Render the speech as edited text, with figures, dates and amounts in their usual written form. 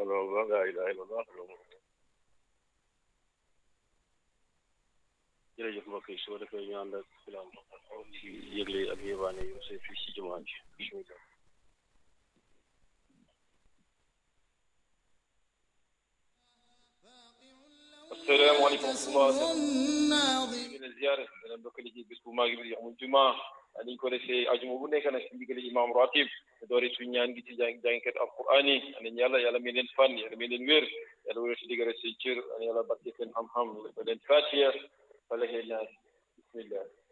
الله لا إله إلا الله jërëjëf mbokk yi su ko defee ñu ànd ak filaam ci yëgle ak yébaane yu see fii si jumaa ji bismillah asalaamaaleykum wa rahmatulah ngeen ziyaare dana ndokkale ci bés bu mag bi yawmul jumaa niñ ko defee ajuma bu nekk nag si ndigal imam ratib doore suñu ñaan gi ci jàngkat alquran yi anañ yàlla may leen fan yàlla may leen wér yàlla wér si digare si cër yàlla barke seen xam-xam leen fatiha فله الناس بسم الله